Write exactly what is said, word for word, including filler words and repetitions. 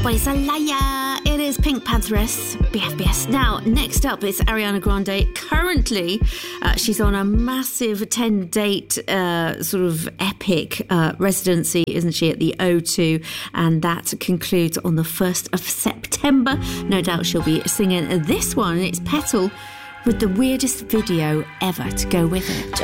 Boys a liar. It is Pink Pantheress, B F B S. Now, next up is Ariana Grande. Currently, uh, she's on a massive ten-date uh, sort of epic uh, residency, isn't she, at the O two? And that concludes on the first of September. No doubt she'll be singing this one. It's Petal with the weirdest video ever to go with it.